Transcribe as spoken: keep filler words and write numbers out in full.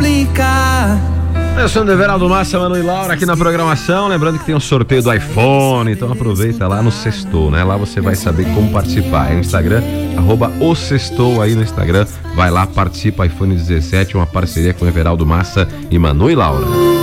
explicar. Eu sou o Everaldo Massa, Manu e Laura aqui na programação. Lembrando que tem um sorteio do iPhone, então aproveita lá no Sextou, né? Lá você vai saber como participar. É no Instagram, arroba o Sextou aí no Instagram. Vai lá, participa, iPhone dezessete, uma parceria com o Everaldo Massa e Manu e Laura.